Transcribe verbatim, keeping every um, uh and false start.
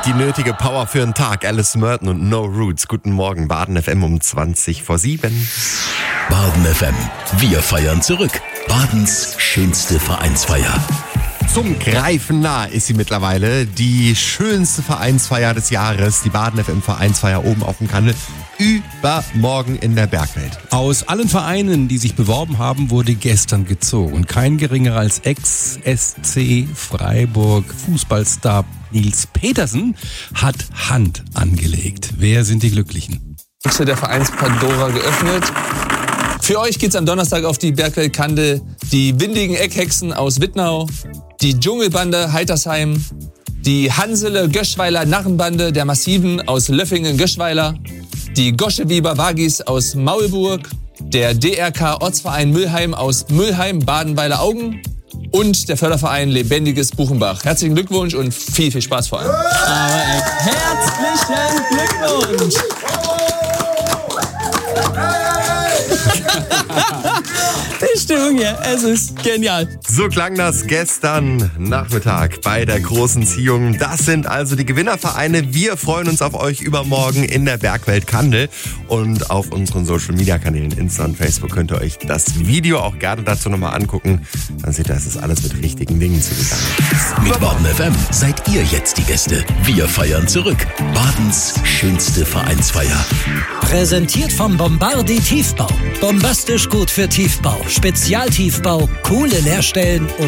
Die nötige Power für einen Tag. Alice Merton und No Roots. Guten Morgen, Baden F M um zwanzig vor sieben. Baden F M. Wir feiern zurück. Badens schönste Vereinsfeier. Zum Greifen nah ist sie mittlerweile. Die schönste Vereinsfeier des Jahres. Die Baden F M Vereinsfeier oben auf dem Kandel. Übermorgen in der Bergwelt. Aus allen Vereinen, die sich beworben haben, wurde gestern gezogen. Kein geringerer als Ex-S C Freiburg Fußballstar Nils Petersen hat Hand angelegt. Wer sind die Glücklichen? Der Vereins Pandora geöffnet. Für euch geht's am Donnerstag auf die Bergwelt Kandel. Die windigen Eckhexen aus Wittnau, die Dschungelbande Heitersheim, die Hansele Göschweiler Narrenbande der Massiven aus Löffingen-Göschweiler, die Goscheweber Wagis aus Maulburg, der D R K Ortsverein Müllheim aus Müllheim Badenweiler Augen und der Förderverein Lebendiges Buchenbach. Herzlichen Glückwunsch und viel, viel Spaß vor allem. Aber herzlichen Glückwunsch! Die Stimmung hier, es ist genial. So klang das gestern Nachmittag bei der großen Ziehung. Das sind also die Gewinnervereine. Wir freuen uns auf euch übermorgen in der Bergwelt Kandel. Und auf unseren Social-Media-Kanälen Insta und Facebook könnt ihr euch das Video auch gerne dazu nochmal angucken. Dann seht ihr, es ist alles mit richtigen Dingen zugegangen. Mit Baden F M seid ihr jetzt die Gäste. Wir feiern zurück. Badens schönste Vereinsfeier. Präsentiert vom Bombardi Tiefbau. Bombastisch gut für Tiefbau. Spezialtiefbau, coole Leerstellen und